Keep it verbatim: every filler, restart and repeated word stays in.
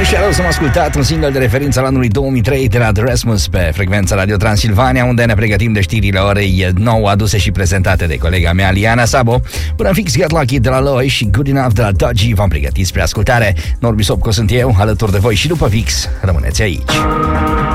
Shadows am ascultat un single de referință al anului două mii trei de la The Rasmus pe frecvența Radio Transilvania, unde ne pregătim de știrile orei nouă aduse și prezentate de colega mea Liana Sabo. Până fix Get Lucky de la Loi și Good Enough de la Dodgy v-am pregătit spre ascultare. Norbi Sopco sunt eu, alături de voi și după fix rămâneți aici.